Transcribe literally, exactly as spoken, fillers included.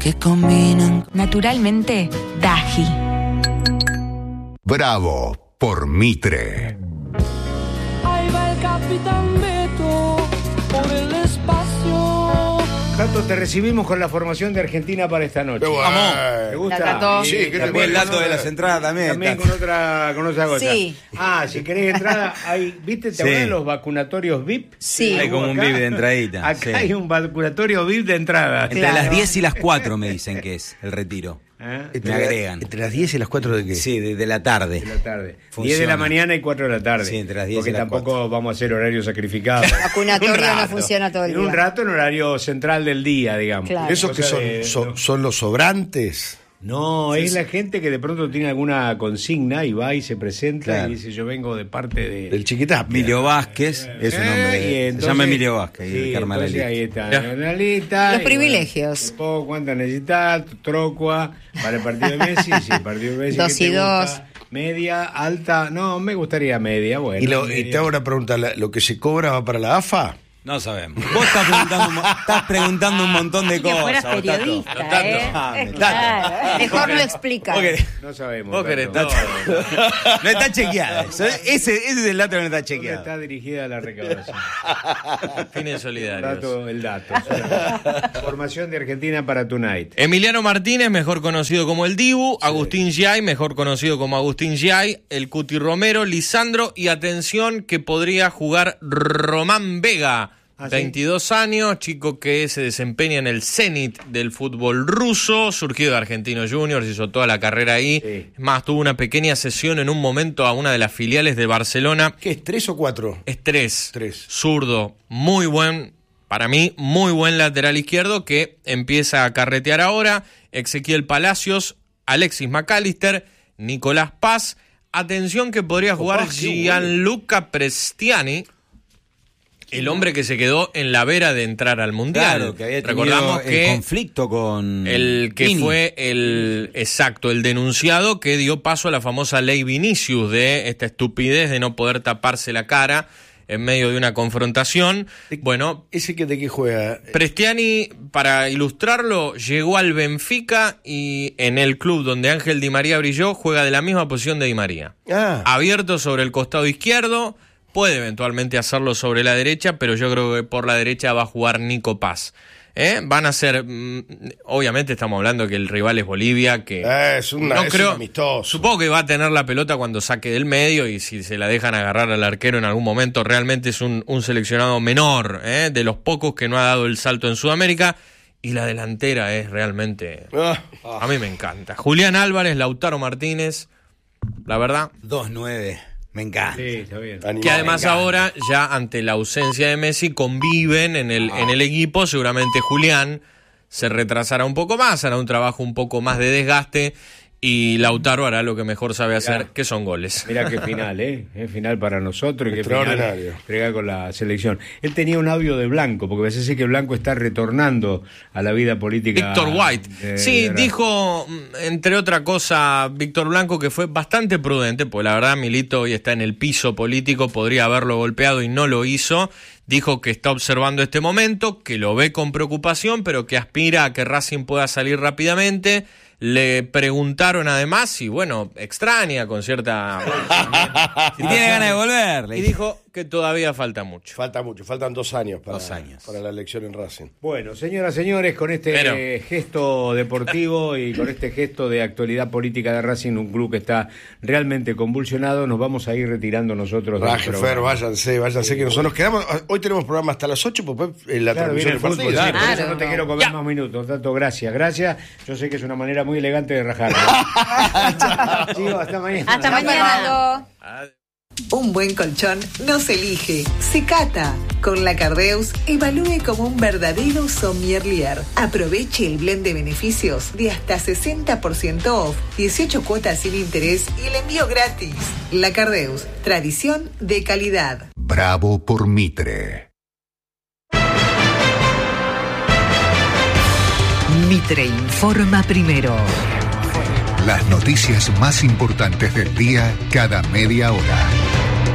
que combinan. Naturalmente, Daji. Bravo por Mitre. Ahí va el Capitán Beto por el espacio. Tato, te recibimos con la formación de Argentina para esta noche. Bueno. Vamos. ¿Te gusta? La Tato. Sí, que también el dato con de otra- las entradas también. También Tato. con otra, con otra cosa. Sí. Ah, si querés entrada, hay, ¿viste? ¿Te Sí. acuerdas de los vacunatorios V I P? Sí. Hay como un Acá- V I P de entradita. Acá Sí. hay un vacunatorio V I P de entrada. Entre Claro. las diez y las cuatro me dicen que es el retiro. ¿Eh? Me agregan. ¿Entre las diez y las cuatro de qué? Sí, de, de la tarde. De la tarde. Funciona. diez de la mañana y cuatro de la tarde. Sí, entre las diez Porque y las tampoco cuatro. vamos a hacer horario sacrificado. Vacunatorio Un no rato. funciona todo el En un día. rato en horario central del día, digamos. Claro. ¿Esos que Cosa son, de- son, son los sobrantes? No, es la gente que de pronto tiene alguna consigna y va y se presenta Claro. y dice yo vengo de parte de... Del Chiquitapia. Emilio Vázquez es un Eh, y hombre. entonces- Se llama Emilio Vázquez. Sí, y el que arma la entonces ahí lista. está la lista. Los y privilegios. Bueno, te pongo cuánto necesitas, tu trocua para el partido de Messi, sí, el partido de Messi. Dos ¿qué y te dos. gusta? Media, alta, no, me gustaría media, bueno. Y, lo- y media. te hago una pregunta, ¿la- ¿lo que se cobra va para la A F A? No sabemos. Vos estás preguntando, un mo- estás preguntando un montón de Que cosas. fueras Tato. periodista, Tato. ¿eh? Ah, Es Tato. claro. Mejor no explicar. Vos querés- No sabemos. Vos querés Tato. todo. No está chequeada. eso. Ese, ese es el dato que no está ¿Dónde chequeado. está dirigida la recaudación? Fines solidarios. Dato, el dato. Formación de Argentina para Tonight. Emiliano Martínez, mejor conocido como el Dibu, Agustín Giay, mejor conocido como Agustín Giay, el Cuti Romero, Lisandro y atención que podría jugar Román Vega, ¿Ah, sí? veintidós años, chico que se desempeña en el Zenit del fútbol ruso, surgido de Argentinos Juniors, hizo toda la carrera ahí, Sí. es más, tuvo una pequeña sesión en un momento a una de las filiales de Barcelona. ¿Qué es, tres o cuatro? Es tres. Tres. Zurdo, muy buen, para mí, muy buen lateral izquierdo que empieza a carretear ahora. Ezequiel Palacios, Alexis McAllister, Nicolás Paz. Atención que podría jugar Paz, qué bueno. Gianluca Prestiani, el hombre que se quedó en la vera de entrar al Mundial. Claro, que había tenido Recordamos el que conflicto con el que Vini. fue el exacto, el denunciado que dio paso a la famosa ley Vinicius de esta estupidez de no poder taparse la cara en medio de una confrontación. Bueno, ¿Ese que de qué juega? Prestiani, para ilustrarlo, llegó al Benfica y en el club donde Ángel Di María brilló, juega de la misma posición de Di María. Ah, Abierto sobre el costado izquierdo, puede eventualmente hacerlo sobre la derecha, pero yo creo que por la derecha va a jugar Nico Paz. ¿Eh? Van a ser, mm, obviamente estamos hablando que el rival es Bolivia, que eh, es, una, no es creo, un amistoso. supongo que va a tener la pelota cuando saque del medio y si se la dejan agarrar al arquero en algún momento, realmente es un, un seleccionado menor, ¿eh? De los pocos que no ha dado el salto en Sudamérica, y la delantera es realmente, Ah, a mí me encanta. Julián Álvarez, Lautaro Martínez, la verdad, dos nueve. Me encanta. Sí, está bien. animal. que además encanta. ahora, ya ante la ausencia de Messi, conviven en el, en el equipo. Seguramente Julián se retrasará un poco más, hará un trabajo un poco más de desgaste, y Lautaro hará lo que mejor sabe hacer, que son goles. Mira qué final, ¿eh? Es final para nosotros y qué final Extraordinario. entregar con la selección. Él tenía un audio de Blanco, porque parece ser que Blanco está retornando a la vida política. Víctor White. de- Sí, de- dijo, entre otra cosa, Víctor Blanco, que fue bastante prudente, porque la verdad Milito hoy está en el piso político, podría haberlo golpeado y no lo hizo. Dijo que está observando este momento, que lo ve con preocupación, pero que aspira a que Racing pueda salir rápidamente. Le preguntaron además, y bueno, extraña, con cierta... Si tiene ganas de volver. le y dije. dijo que todavía falta mucho. Falta mucho, faltan dos años para, Dos años. para la elección en Racing. Bueno, señoras, señores, con este Pero- eh, gesto deportivo y con este gesto de actualidad política de Racing, un club que está realmente convulsionado, nos vamos a ir retirando nosotros. del Raje, Fer, programa. váyanse, váyanse, que nosotros nos quedamos. Hoy tenemos programa hasta las ocho, pues después, en la Claro, viene transmisión el del fútbol, partido. sí, por eso Claro. no te quiero comer más minutos, tanto gracias, gracias. Yo sé que es una manera muy elegante de rajar. Chicos, hasta mañana. Hasta mañana. Adiós. Un buen colchón no se elige, se cata. Con la Cardeus, evalúe como un verdadero sommelier. Aproveche el blend de beneficios de hasta sesenta por ciento off, dieciocho cuotas sin interés y el envío gratis. La Cardeus, tradición de calidad. Bravo por Mitre. Mitre informa primero. Las noticias más importantes del día cada media hora.